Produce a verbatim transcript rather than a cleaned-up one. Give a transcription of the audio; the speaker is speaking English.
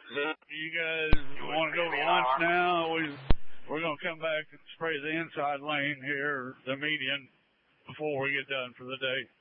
You guys want to go to lunch now? We, we're going to come back and spray the inside lane here, the median, before we get done for the day.